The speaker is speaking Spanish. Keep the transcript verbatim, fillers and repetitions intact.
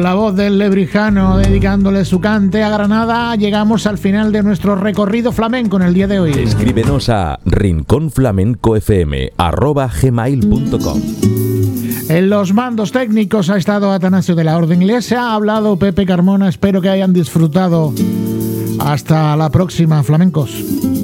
La voz del lebrijano dedicándole su cante a Granada. Llegamos al final de nuestro recorrido flamenco en el día de hoy. Escríbenos a rinconflamencofm arroba gmail punto com. En los mandos técnicos ha estado Atanasio de la Orden. Les ha hablado Pepe Carmona. Espero que hayan disfrutado. Hasta la próxima, flamencos.